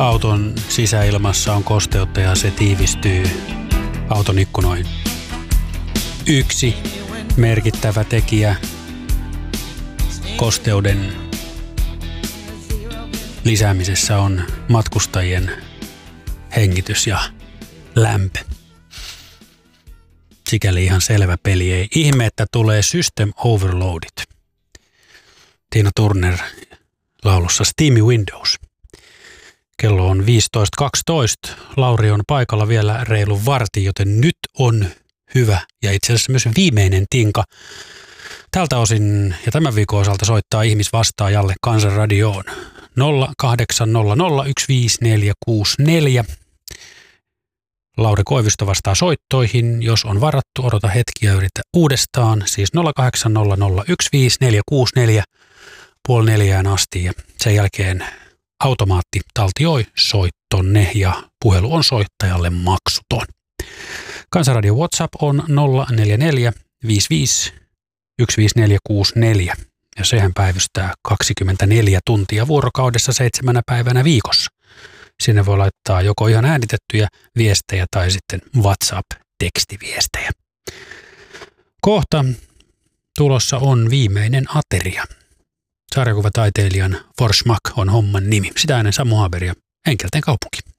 auton sisäilmassa on kosteutta ja se tiivistyy auton ikkunoihin. Yksi merkittävä tekijä kosteuden lisäämisessä on matkustajien hengitys ja lämpö. Sikäli ihan selvä peli. Ei ihme, että tulee System Overloaded. Tina Turner laulussa Steamy Windows. Kello on 15.12. Lauri on paikalla vielä reilun vartin, joten nyt on hyvä ja itse asiassa myös viimeinen tinka tältä osin ja tämän viikon osalta soittaa ihmisvastaajalle Kansanradioon 0800 Lauri Koivisto vastaa soittoihin. Jos on varattu, odota hetki ja yritä uudestaan. Siis 0800 puoli neljään asti ja sen jälkeen automaatti taltioi soittonne ja puhelu on soittajalle maksuton. Kansanradion WhatsApp on 044 55 15464 ja sehän päivystää 24 tuntia vuorokaudessa 7 päivänä viikossa. Sinne voi laittaa joko ihan äänitettyjä viestejä tai sitten WhatsApp-tekstiviestejä. Kohta tulossa on viimeinen ateria. Sarjakuvataiteilijan Forsmark on homman nimi. Sitä ennen Samu Haber ja Enkelten kaupunki.